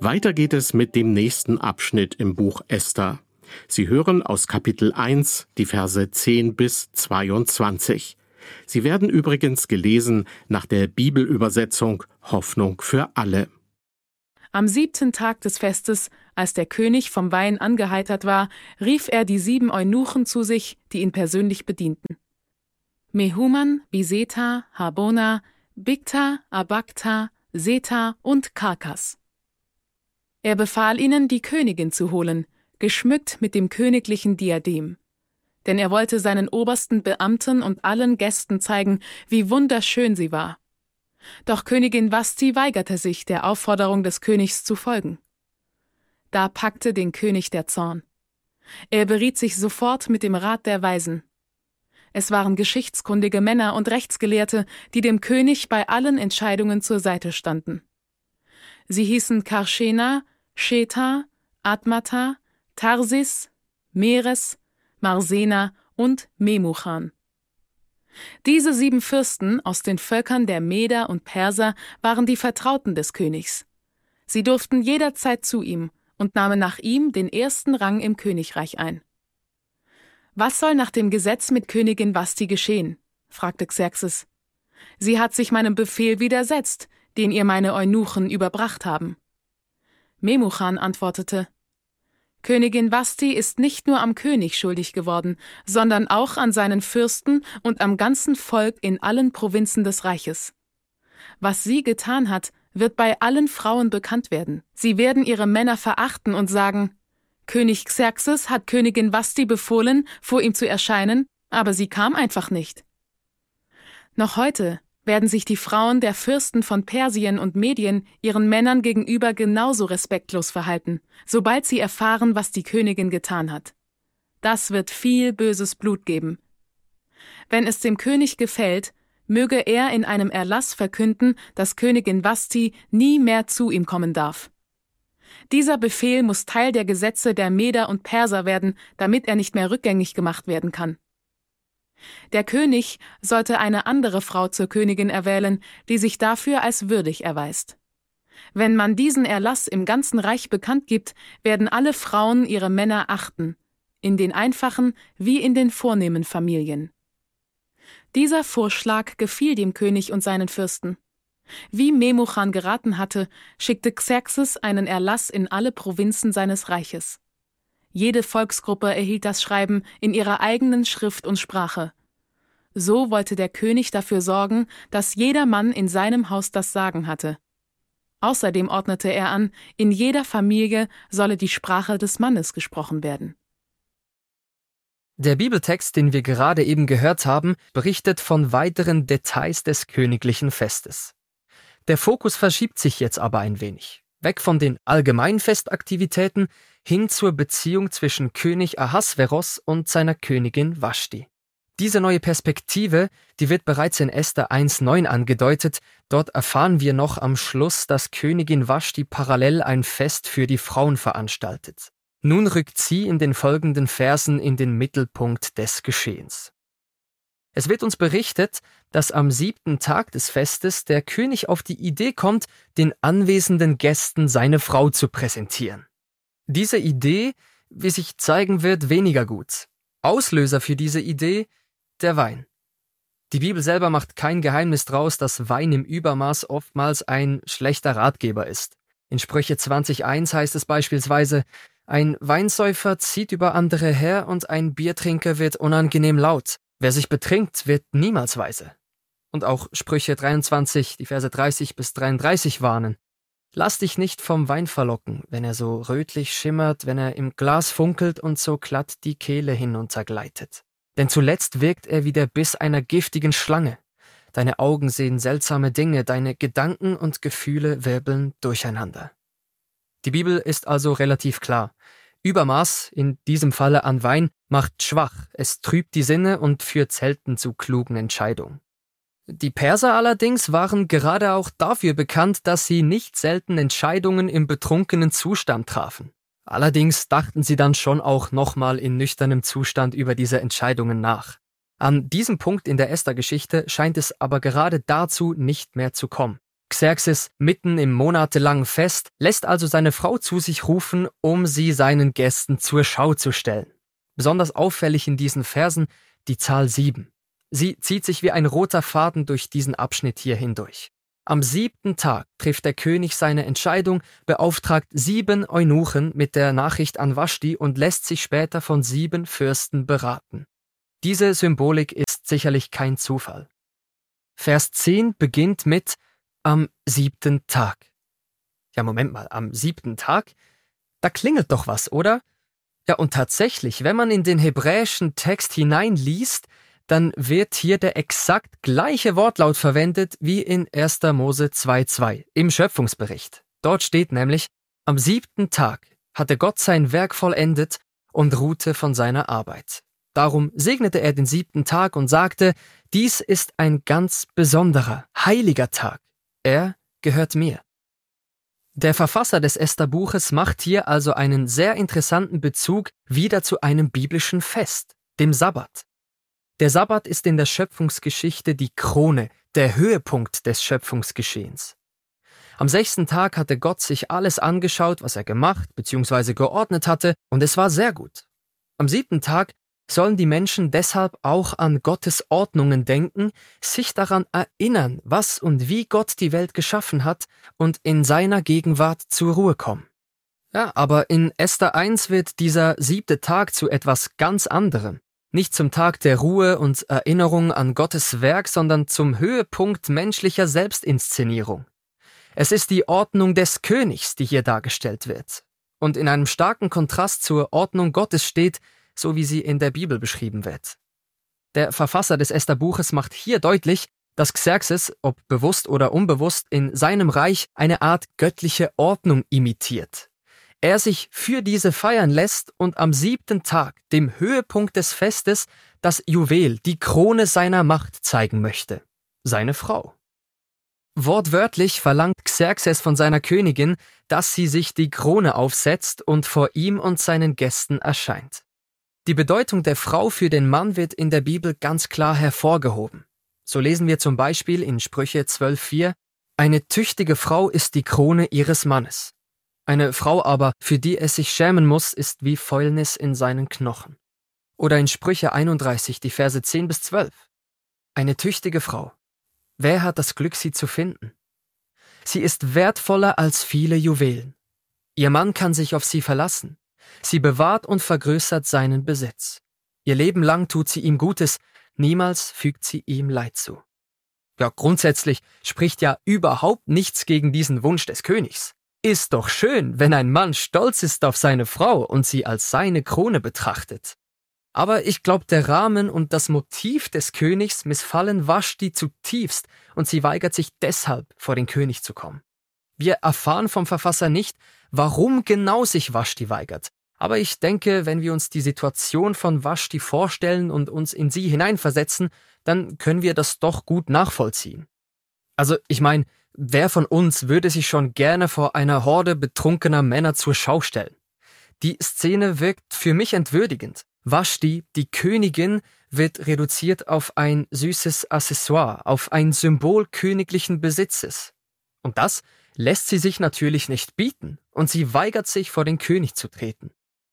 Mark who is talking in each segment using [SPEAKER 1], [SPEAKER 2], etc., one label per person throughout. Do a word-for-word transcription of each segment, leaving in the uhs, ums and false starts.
[SPEAKER 1] Weiter geht es mit dem nächsten Abschnitt im Buch Esther. Sie hören aus Kapitel eins die Verse zehn bis zweiundzwanzig. Sie werden übrigens gelesen nach der Bibelübersetzung Hoffnung für alle.
[SPEAKER 2] Am siebten Tag des Festes, als der König vom Wein angeheitert war, rief er die sieben Eunuchen zu sich, die ihn persönlich bedienten. Mehuman, Biseta, Harbona, Bigta, Abagta, Seta und Karkas. Er befahl ihnen, die Königin zu holen, geschmückt mit dem königlichen Diadem. Denn er wollte seinen obersten Beamten und allen Gästen zeigen, wie wunderschön sie war. Doch Königin Vashti weigerte sich, der Aufforderung des Königs zu folgen. Da packte den König der Zorn. Er beriet sich sofort mit dem Rat der Weisen. Es waren geschichtskundige Männer und Rechtsgelehrte, die dem König bei allen Entscheidungen zur Seite standen. Sie hießen Karschena, Sheta, Admata, Tarsis, Meres, Marsena und Memuchan. Diese sieben Fürsten aus den Völkern der Meder und Perser waren die Vertrauten des Königs. Sie durften jederzeit zu ihm und nahmen nach ihm den ersten Rang im Königreich ein. »Was soll nach dem Gesetz mit Königin Vashti geschehen?« fragte Xerxes. »Sie hat sich meinem Befehl widersetzt, den ihr meine Eunuchen überbracht haben.« Memuchan antwortete: »Königin Vashti ist nicht nur am König schuldig geworden, sondern auch an seinen Fürsten und am ganzen Volk in allen Provinzen des Reiches. Was sie getan hat, wird bei allen Frauen bekannt werden. Sie werden ihre Männer verachten und sagen: König Xerxes hat Königin Vashti befohlen, vor ihm zu erscheinen, aber sie kam einfach nicht. Noch heute werden sich die Frauen der Fürsten von Persien und Medien ihren Männern gegenüber genauso respektlos verhalten, sobald sie erfahren, was die Königin getan hat. Das wird viel böses Blut geben. Wenn es dem König gefällt, möge er in einem Erlass verkünden, dass Königin Vashti nie mehr zu ihm kommen darf. Dieser Befehl muss Teil der Gesetze der Meder und Perser werden, damit er nicht mehr rückgängig gemacht werden kann. Der König sollte eine andere Frau zur Königin erwählen, die sich dafür als würdig erweist. Wenn man diesen Erlass im ganzen Reich bekannt gibt, werden alle Frauen ihre Männer achten, in den einfachen wie in den vornehmen Familien. Dieser Vorschlag gefiel dem König und seinen Fürsten. Wie Memuchan geraten hatte, schickte Xerxes einen Erlass in alle Provinzen seines Reiches. Jede Volksgruppe erhielt das Schreiben in ihrer eigenen Schrift und Sprache. So wollte der König dafür sorgen, dass jeder Mann in seinem Haus das Sagen hatte. Außerdem ordnete er an, in jeder Familie solle die Sprache des Mannes gesprochen werden.
[SPEAKER 3] Der Bibeltext, den wir gerade eben gehört haben, berichtet von weiteren Details des königlichen Festes. Der Fokus verschiebt sich jetzt aber ein wenig. Weg von den allgemeinen Festaktivitäten hin zur Beziehung zwischen König Ahasveros und seiner Königin Vashti. Diese neue Perspektive, die wird bereits in Esther eins neun angedeutet. Dort erfahren wir noch am Schluss, dass Königin Vashti parallel ein Fest für die Frauen veranstaltet. Nun rückt sie in den folgenden Versen in den Mittelpunkt des Geschehens. Es wird uns berichtet, dass am siebten Tag des Festes der König auf die Idee kommt, den anwesenden Gästen seine Frau zu präsentieren. Diese Idee, wie sich zeigen wird, weniger gut. Auslöser für diese Idee: der Wein. Die Bibel selber macht kein Geheimnis draus, dass Wein im Übermaß oftmals ein schlechter Ratgeber ist. In Sprüche zwanzig eins heißt es beispielsweise: Ein Weinsäufer zieht über andere her und ein Biertrinker wird unangenehm laut. Wer sich betrinkt, wird niemals weise. Und auch Sprüche dreiundzwanzig, die Verse dreißig bis dreiunddreißig warnen. Lass dich nicht vom Wein verlocken, wenn er so rötlich schimmert, wenn er im Glas funkelt und so glatt die Kehle hinuntergleitet. Denn zuletzt wirkt er wie der Biss einer giftigen Schlange. Deine Augen sehen seltsame Dinge, deine Gedanken und Gefühle wirbeln durcheinander. Die Bibel ist also relativ klar. Übermaß, in diesem Falle an Wein, macht schwach, es trübt die Sinne und führt selten zu klugen Entscheidungen. Die Perser allerdings waren gerade auch dafür bekannt, dass sie nicht selten Entscheidungen im betrunkenen Zustand trafen. Allerdings dachten sie dann schon auch nochmal in nüchternem Zustand über diese Entscheidungen nach. An diesem Punkt in der Esther-Geschichte scheint es aber gerade dazu nicht mehr zu kommen. Xerxes, mitten im monatelangen Fest, lässt also seine Frau zu sich rufen, um sie seinen Gästen zur Schau zu stellen. Besonders auffällig in diesen Versen die Zahl sieben. Sie zieht sich wie ein roter Faden durch diesen Abschnitt hier hindurch. Am siebten Tag trifft der König seine Entscheidung, beauftragt sieben Eunuchen mit der Nachricht an Waschti und lässt sich später von sieben Fürsten beraten. Diese Symbolik ist sicherlich kein Zufall. Vers zehn beginnt mit am siebten Tag. Ja, Moment mal, am siebten Tag? Da klingelt doch was, oder? Ja, und tatsächlich, wenn man in den hebräischen Text hineinliest, dann wird hier der exakt gleiche Wortlaut verwendet wie in erster Mose zwei zwei im Schöpfungsbericht. Dort steht nämlich, am siebten Tag hatte Gott sein Werk vollendet und ruhte von seiner Arbeit. Darum segnete er den siebten Tag und sagte, dies ist ein ganz besonderer, heiliger Tag. Er gehört mir. Der Verfasser des Esther-Buches macht hier also einen sehr interessanten Bezug wieder zu einem biblischen Fest, dem Sabbat. Der Sabbat ist in der Schöpfungsgeschichte die Krone, der Höhepunkt des Schöpfungsgeschehens. Am sechsten Tag hatte Gott sich alles angeschaut, was er gemacht bzw. geordnet hatte, und es war sehr gut. Am siebten Tag sollen die Menschen deshalb auch an Gottes Ordnungen denken, sich daran erinnern, was und wie Gott die Welt geschaffen hat und in seiner Gegenwart zur Ruhe kommen. Ja, aber in Esther eins wird dieser siebte Tag zu etwas ganz anderem. Nicht zum Tag der Ruhe und Erinnerung an Gottes Werk, sondern zum Höhepunkt menschlicher Selbstinszenierung. Es ist die Ordnung des Königs, die hier dargestellt wird. Und in einem starken Kontrast zur Ordnung Gottes steht, so wie sie in der Bibel beschrieben wird. Der Verfasser des Esther-Buches macht hier deutlich, dass Xerxes, ob bewusst oder unbewusst, in seinem Reich eine Art göttliche Ordnung imitiert. Er sich für diese feiern lässt und am siebten Tag, dem Höhepunkt des Festes, das Juwel, die Krone seiner Macht zeigen möchte. Seine Frau. Wortwörtlich verlangt Xerxes von seiner Königin, dass sie sich die Krone aufsetzt und vor ihm und seinen Gästen erscheint. Die Bedeutung der Frau für den Mann wird in der Bibel ganz klar hervorgehoben. So lesen wir zum Beispiel in Sprüche zwölf vier, eine tüchtige Frau ist die Krone ihres Mannes. Eine Frau aber, für die es sich schämen muss, ist wie Fäulnis in seinen Knochen. Oder in Sprüche einunddreißig, die Verse zehn bis zwölf. Eine tüchtige Frau. Wer hat das Glück, sie zu finden? Sie ist wertvoller als viele Juwelen. Ihr Mann kann sich auf sie verlassen. Sie bewahrt und vergrößert seinen Besitz. Ihr Leben lang tut sie ihm Gutes, niemals fügt sie ihm Leid zu. Ja, grundsätzlich spricht ja überhaupt nichts gegen diesen Wunsch des Königs. Ist doch schön, wenn ein Mann stolz ist auf seine Frau und sie als seine Krone betrachtet. Aber ich glaube, der Rahmen und das Motiv des Königs missfallen Waschti zutiefst und sie weigert sich deshalb, vor den König zu kommen. Wir erfahren vom Verfasser nicht, warum genau sich Waschti weigert. Aber ich denke, wenn wir uns die Situation von Waschti vorstellen und uns in sie hineinversetzen, dann können wir das doch gut nachvollziehen. Also, ich meine, wer von uns würde sich schon gerne vor einer Horde betrunkener Männer zur Schau stellen? Die Szene wirkt für mich entwürdigend. Waschti, die Königin, wird reduziert auf ein süßes Accessoire, auf ein Symbol königlichen Besitzes. Und das lässt sie sich natürlich nicht bieten und sie weigert sich, vor den König zu treten.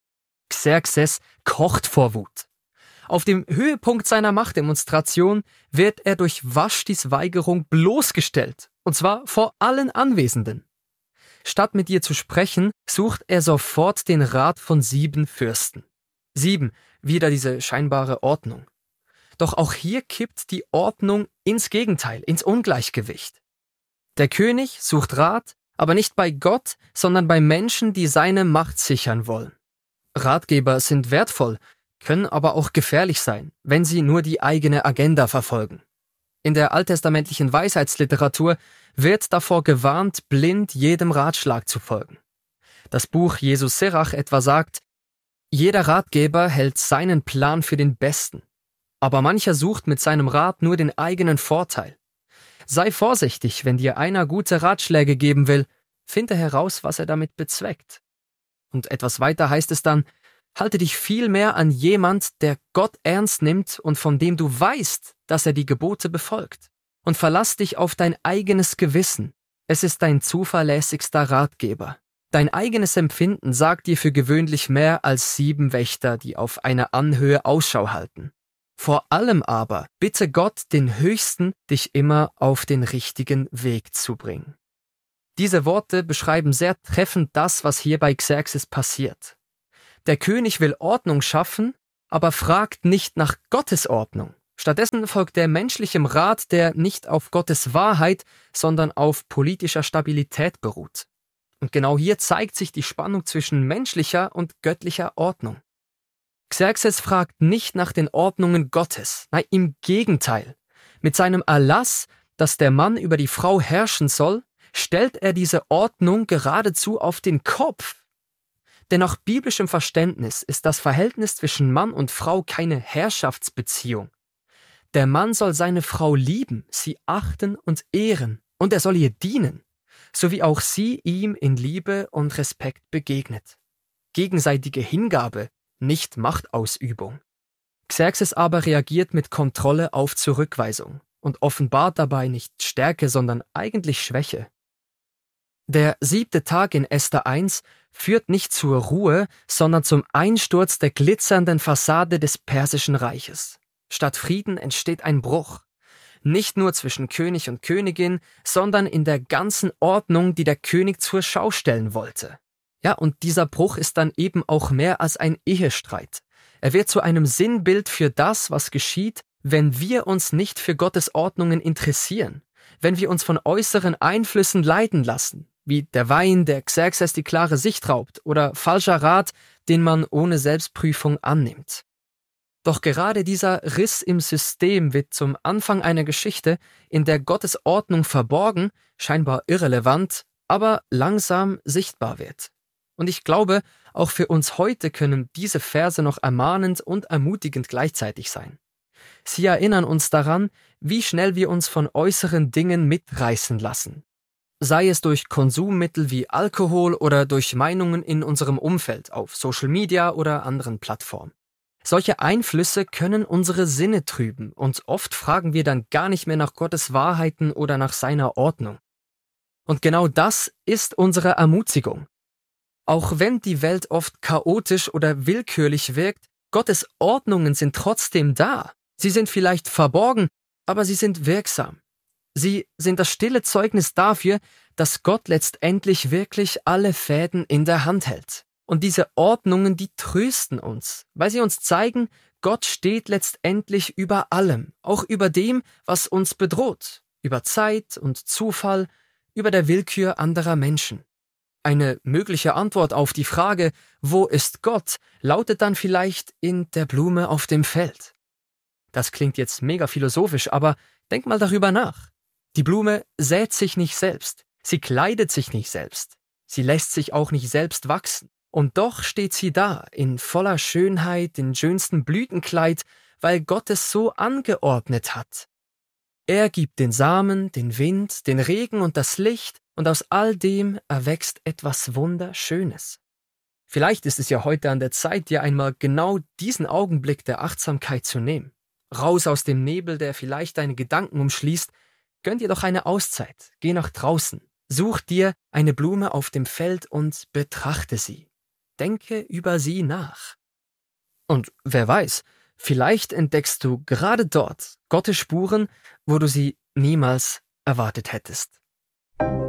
[SPEAKER 3] Xerxes kocht vor Wut. Auf dem Höhepunkt seiner Machtdemonstration wird er durch Waschtis Weigerung bloßgestellt, und zwar vor allen Anwesenden. Statt mit ihr zu sprechen, sucht er sofort den Rat von sieben Fürsten. Sieben, wieder diese scheinbare Ordnung. Doch auch hier kippt die Ordnung ins Gegenteil, ins Ungleichgewicht. Der König sucht Rat, aber nicht bei Gott, sondern bei Menschen, die seine Macht sichern wollen. Ratgeber sind wertvoll, können aber auch gefährlich sein, wenn sie nur die eigene Agenda verfolgen. In der alttestamentlichen Weisheitsliteratur wird davor gewarnt, blind jedem Ratschlag zu folgen. Das Buch Jesu Sirach etwa sagt, jeder Ratgeber hält seinen Plan für den besten, aber mancher sucht mit seinem Rat nur den eigenen Vorteil. Sei vorsichtig, wenn dir einer gute Ratschläge geben will, finde heraus, was er damit bezweckt. Und etwas weiter heißt es dann, halte dich vielmehr an jemand, der Gott ernst nimmt und von dem du weißt, dass er die Gebote befolgt. Und verlass dich auf dein eigenes Gewissen. Es ist dein zuverlässigster Ratgeber. Dein eigenes Empfinden sagt dir für gewöhnlich mehr als sieben Wächter, die auf einer Anhöhe Ausschau halten. Vor allem aber bitte Gott, den Höchsten, dich immer auf den richtigen Weg zu bringen. Diese Worte beschreiben sehr treffend das, was hier bei Xerxes passiert. Der König will Ordnung schaffen, aber fragt nicht nach Gottes Ordnung. Stattdessen folgt er menschlichem Rat, der nicht auf Gottes Wahrheit, sondern auf politischer Stabilität beruht. Und genau hier zeigt sich die Spannung zwischen menschlicher und göttlicher Ordnung. Xerxes fragt nicht nach den Ordnungen Gottes, nein, im Gegenteil. Mit seinem Erlass, dass der Mann über die Frau herrschen soll, stellt er diese Ordnung geradezu auf den Kopf. Denn nach biblischem Verständnis ist das Verhältnis zwischen Mann und Frau keine Herrschaftsbeziehung. Der Mann soll seine Frau lieben, sie achten und ehren, und er soll ihr dienen, so wie auch sie ihm in Liebe und Respekt begegnet. Gegenseitige Hingabe, nicht Machtausübung. Xerxes aber reagiert mit Kontrolle auf Zurückweisung und offenbart dabei nicht Stärke, sondern eigentlich Schwäche. Der siebte Tag in Esther eins führt nicht zur Ruhe, sondern zum Einsturz der glitzernden Fassade des Persischen Reiches. Statt Frieden entsteht ein Bruch. Nicht nur zwischen König und Königin, sondern in der ganzen Ordnung, die der König zur Schau stellen wollte. Ja, und dieser Bruch ist dann eben auch mehr als ein Ehestreit. Er wird zu einem Sinnbild für das, was geschieht, wenn wir uns nicht für Gottes Ordnungen interessieren, wenn wir uns von äußeren Einflüssen leiten lassen, wie der Wein, der Xerxes die klare Sicht raubt, oder falscher Rat, den man ohne Selbstprüfung annimmt. Doch gerade dieser Riss im System wird zum Anfang einer Geschichte, in der Gottes Ordnung verborgen, scheinbar irrelevant, aber langsam sichtbar wird. Und ich glaube, auch für uns heute können diese Verse noch ermahnend und ermutigend gleichzeitig sein. Sie erinnern uns daran, wie schnell wir uns von äußeren Dingen mitreißen lassen. Sei es durch Konsummittel wie Alkohol oder durch Meinungen in unserem Umfeld auf Social Media oder anderen Plattformen. Solche Einflüsse können unsere Sinne trüben und oft fragen wir dann gar nicht mehr nach Gottes Wahrheiten oder nach seiner Ordnung. Und genau das ist unsere Ermutigung. Auch wenn die Welt oft chaotisch oder willkürlich wirkt, Gottes Ordnungen sind trotzdem da. Sie sind vielleicht verborgen, aber sie sind wirksam. Sie sind das stille Zeugnis dafür, dass Gott letztendlich wirklich alle Fäden in der Hand hält. Und diese Ordnungen, die trösten uns, weil sie uns zeigen, Gott steht letztendlich über allem, auch über dem, was uns bedroht, über Zeit und Zufall, über der Willkür anderer Menschen. Eine mögliche Antwort auf die Frage, wo ist Gott, lautet dann vielleicht in der Blume auf dem Feld. Das klingt jetzt mega philosophisch, aber denk mal darüber nach. Die Blume sät sich nicht selbst, sie kleidet sich nicht selbst, sie lässt sich auch nicht selbst wachsen. Und doch steht sie da, in voller Schönheit, in schönsten Blütenkleid, weil Gott es so angeordnet hat. Er gibt den Samen, den Wind, den Regen und das Licht, und aus all dem erwächst etwas Wunderschönes. Vielleicht ist es ja heute an der Zeit, dir einmal genau diesen Augenblick der Achtsamkeit zu nehmen. Raus aus dem Nebel, der vielleicht deine Gedanken umschließt, gönn dir doch eine Auszeit, geh nach draußen, such dir eine Blume auf dem Feld und betrachte sie. Denke über sie nach. Und wer weiß, vielleicht entdeckst du gerade dort Gottes Spuren, wo du sie niemals erwartet hättest.